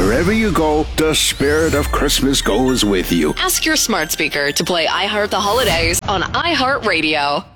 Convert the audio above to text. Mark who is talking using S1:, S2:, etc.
S1: Wherever you go, the spirit of Christmas goes with you.
S2: Ask your smart speaker to play I Heart the Holidays on iHeartRadio.